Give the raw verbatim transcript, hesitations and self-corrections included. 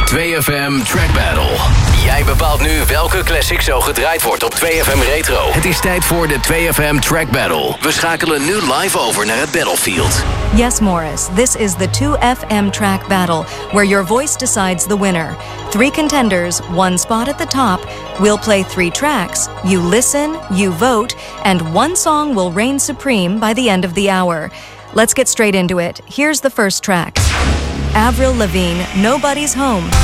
twee F M Track Battle. Jij bepaalt nu welke classic zo gedraaid wordt op twee F M Retro. Het is tijd voor de twee F M Track Battle. We schakelen nu live over naar het battlefield. Yes, Morris, this is the two F M Track Battle, where your voice decides the winner. Three contenders, one spot at the top. We'll play three tracks. You listen, you vote, and one song will reign supreme by the end of the hour. Let's get straight into it. Here's the first track. Avril Lavigne, Nobody's Home.